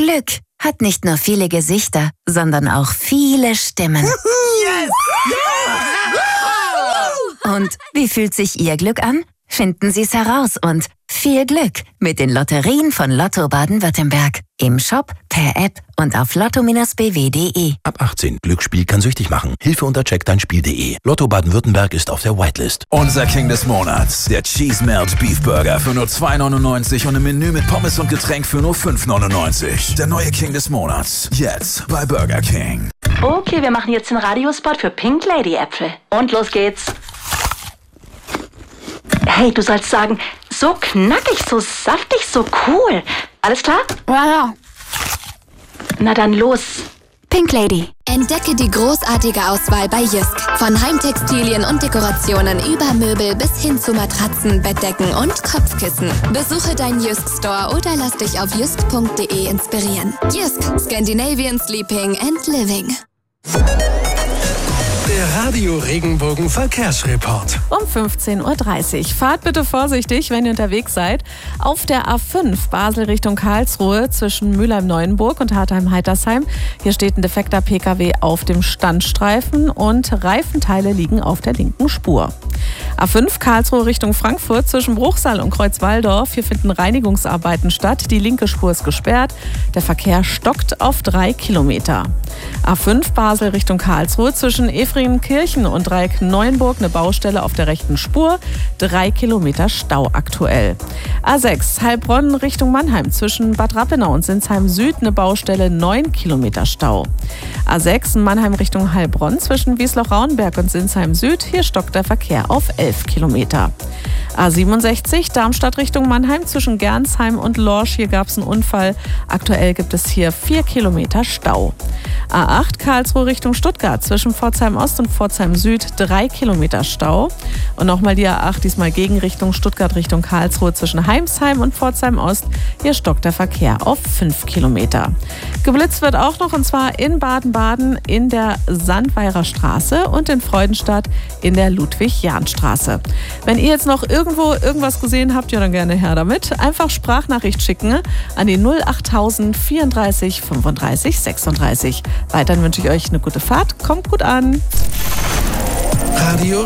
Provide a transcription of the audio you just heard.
Glück hat nicht nur viele Gesichter, sondern auch viele Stimmen. Yes! Ja! Und wie fühlt sich Ihr Glück an? Finden Sie es heraus und viel Glück mit den Lotterien von Lotto Baden-Württemberg. Im Shop, per App und auf lotto-bw.de. Ab 18. Glücksspiel kann süchtig machen. Hilfe unter checkdeinspiel.de. Lotto Baden-Württemberg ist auf der Whitelist. Unser King des Monats. Der Cheese Melt Beef Burger für nur 2,99 und ein Menü mit Pommes und Getränk für nur 5,99. Der neue King des Monats. Jetzt bei Burger King. Okay, wir machen jetzt den Radiospot für Pink Lady Äpfel. Und los geht's. Hey, du sollst sagen, so knackig, so saftig, so cool. Alles klar? Ja. Na dann los. Pink Lady. Entdecke die großartige Auswahl bei Jysk. Von Heimtextilien und Dekorationen über Möbel bis hin zu Matratzen, Bettdecken und Kopfkissen. Besuche deinen Jysk Store oder lass dich auf jysk.de inspirieren. Jysk, Scandinavian Sleeping and Living. Der Radio Regenbogen Verkehrsreport. Um 15:30 Uhr. Fahrt bitte vorsichtig, wenn ihr unterwegs seid. Auf der A5 Basel Richtung Karlsruhe zwischen Mülheim-Neuenburg und Hartheim-Heitersheim. Hier steht ein defekter Pkw auf dem Standstreifen und Reifenteile liegen auf der linken Spur. A5 Karlsruhe Richtung Frankfurt zwischen Bruchsal und Kreuzwaldorf. Hier finden Reinigungsarbeiten statt. Die linke Spur ist gesperrt. Der Verkehr stockt auf 3 Kilometer. A5 Basel Richtung Karlsruhe zwischen Efringkirchen und Dreieck-Neuenburg eine Baustelle auf der rechten Spur. 3 Kilometer Stau aktuell. A6 Heilbronn Richtung Mannheim zwischen Bad Rappenau und Sinsheim Süd eine Baustelle, 9 Kilometer Stau. A6 Mannheim Richtung Heilbronn zwischen Wiesloch-Rauenberg und Sinsheim Süd. Hier stockt der Verkehr auf 11 Kilometer. A67 Darmstadt Richtung Mannheim zwischen Gernsheim und Lorsch. Hier gab es einen Unfall. Aktuell gibt es hier 4 Kilometer Stau. A8 Karlsruhe Richtung Stuttgart zwischen Pforzheim Ost und Pforzheim Süd 3 Kilometer Stau. Und nochmal die A8, diesmal Gegenrichtung Stuttgart Richtung Karlsruhe zwischen Heimsheim und Pforzheim Ost. Hier stockt der Verkehr auf 5 Kilometer. Geblitzt wird auch noch, und zwar in Baden-Baden in der Sandweirer Straße und in Freudenstadt in der Ludwig-Jahn-Straße. Wenn ihr jetzt noch irgendwo irgendwas gesehen habt, ja dann gerne her damit. Einfach Sprachnachricht schicken an die 08000 34 35 36. Weiterhin wünsche ich euch eine gute Fahrt. Kommt gut an. Radio